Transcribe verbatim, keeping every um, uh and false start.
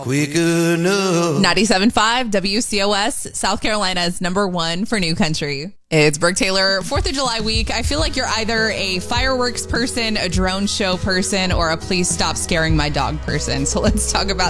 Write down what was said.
quick enough. ninety-seven point five W C O S, South Carolina's number one for new country. It's Brooke Taylor. fourth of July week. I feel like you're either a fireworks person, a drone show person, or a please stop scaring my dog person. So let's talk about